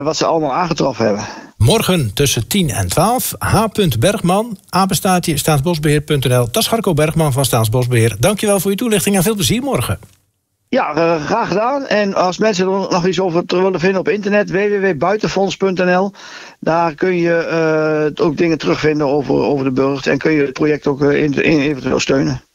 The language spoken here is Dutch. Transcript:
wat ze allemaal aangetroffen hebben. Morgen tussen 10 en 12. H. Bergman, apenstaartje, staatsbosbeheer.nl. Dat is Harco Bergman van Staatsbosbeheer. Dankjewel voor je toelichting en veel plezier morgen. Ja, graag gedaan. En als mensen er nog iets over willen vinden op internet, www.buitenfonds.nl. Daar kun je ook dingen terugvinden over de burcht. En kun je het project ook eventueel steunen.